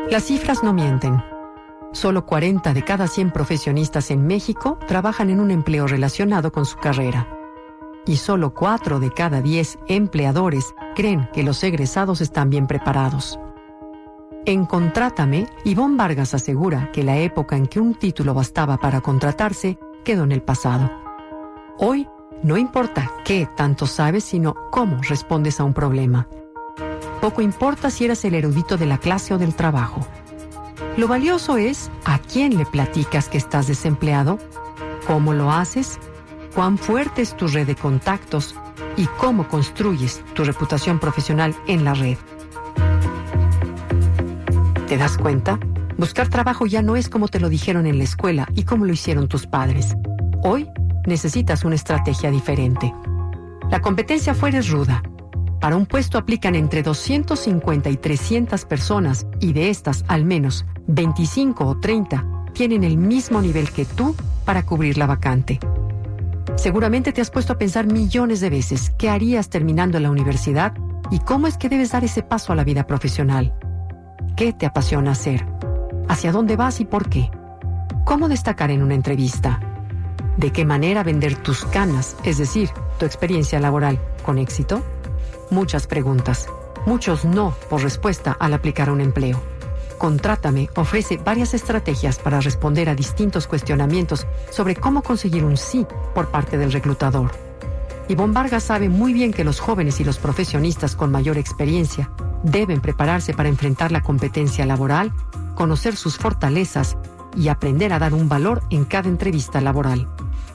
Las cifras no mienten. Solo 40 de cada 100 profesionistas en México trabajan en un empleo relacionado con su carrera. Y solo 4 de cada 10 empleadores creen que los egresados están bien preparados. En Contrátame, Ivonne Vargas asegura que la época en que un título bastaba para contratarse quedó en el pasado. Hoy, no importa qué tanto sabes, sino cómo respondes a un problema. Poco importa si eras el erudito de la clase o del trabajo. Lo valioso es a quién le platicas que estás desempleado, cómo lo haces, cuán fuerte es tu red de contactos y cómo construyes tu reputación profesional en la red. ¿Te das cuenta? Buscar trabajo ya no es como te lo dijeron en la escuela y como lo hicieron tus padres. Hoy necesitas una estrategia diferente. La competencia afuera es ruda. Para un puesto aplican entre 250 y 300 personas y de estas, al menos 25 o 30 tienen el mismo nivel que tú para cubrir la vacante. Seguramente te has puesto a pensar millones de veces qué harías terminando la universidad y cómo es que debes dar ese paso a la vida profesional. ¿Qué te apasiona hacer? ¿Hacia dónde vas y por qué? ¿Cómo destacar en una entrevista? ¿De qué manera vender tus canas, es decir, tu experiencia laboral, con éxito? Muchas preguntas, muchos no por respuesta al aplicar a un empleo. Contrátame ofrece varias estrategias para responder a distintos cuestionamientos sobre cómo conseguir un sí por parte del reclutador. Ivonne Vargas sabe muy bien que los jóvenes y los profesionistas con mayor experiencia deben prepararse para enfrentar la competencia laboral, conocer sus fortalezas y aprender a dar un valor en cada entrevista laboral.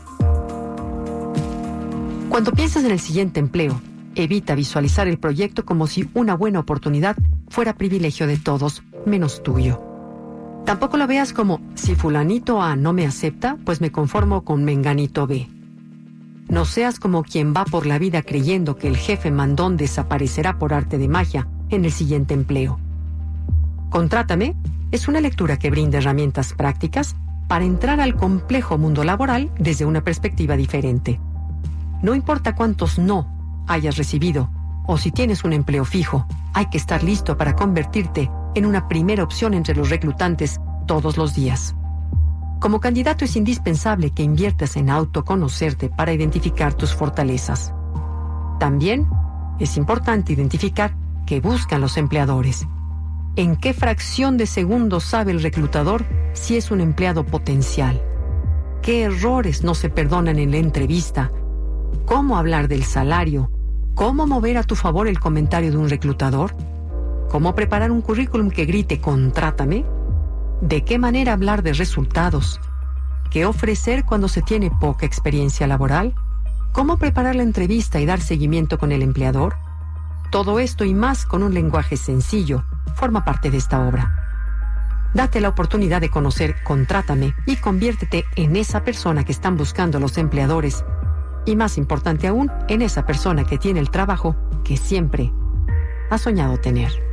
Cuando piensas en el siguiente empleo, evita visualizar el proyecto como si una buena oportunidad fuera privilegio de todos, menos tuyo. Tampoco lo veas como, si fulanito A no me acepta, pues me conformo con menganito B. No seas como quien va por la vida creyendo que el jefe mandón desaparecerá por arte de magia en el siguiente empleo. Contrátame es una lectura que brinda herramientas prácticas para entrar al complejo mundo laboral desde una perspectiva diferente. No importa cuántos no hayas recibido o si tienes un empleo fijo, hay que estar listo para convertirte en una primera opción entre los reclutantes todos los días. Como candidato es indispensable que inviertas en autoconocerte para identificar tus fortalezas. También es importante identificar qué buscan los empleadores. ¿En qué fracción de segundo sabe el reclutador si es un empleado potencial? ¿Qué errores no se perdonan en la entrevista? ¿Cómo hablar del salario? ¿Cómo mover a tu favor el comentario de un reclutador? ¿Cómo preparar un currículum que grite «Contrátame»? ¿De qué manera hablar de resultados? ¿Qué ofrecer cuando se tiene poca experiencia laboral? ¿Cómo preparar la entrevista y dar seguimiento con el empleador? Todo esto y más con un lenguaje sencillo forma parte de esta obra. Date la oportunidad de conocer Contrátame y conviértete en esa persona que están buscando los empleadores y, más importante aún, en esa persona que tiene el trabajo que siempre ha soñado tener.